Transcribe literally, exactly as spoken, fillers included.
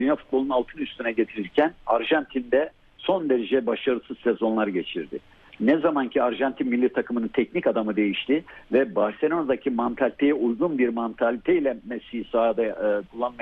dünya futbolunun altını üstüne getirirken Arjantin'de son derece başarısız sezonlar geçirdi. Ne zamanki Arjantin milli takımının teknik adamı değişti ve Barcelona'daki mantaliteye uygun bir mantaliteyle Messi'yi sahada e, kullanmaya